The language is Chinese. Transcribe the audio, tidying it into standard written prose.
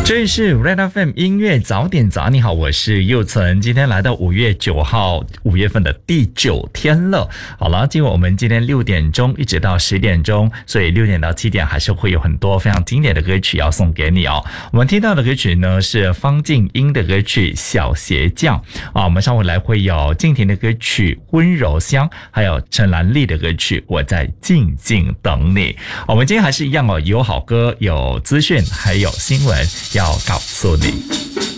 这里是 Red FM 音乐早点早，你好，我是佑存。今天来到5月9号，5月份的第9天了。好了，经过我们今天6点钟一直到10点钟，所以6点到7点还是会有很多非常经典的歌曲要送给你哦。我们听到的歌曲呢是方静音的歌曲《小鞋匠》啊，我们稍后来会有静婷的歌曲《温柔乡》，还有陈兰丽的歌曲《我在静静等你》。我们今天还是一样哦，有好歌，有资讯，还有新闻要告诉你。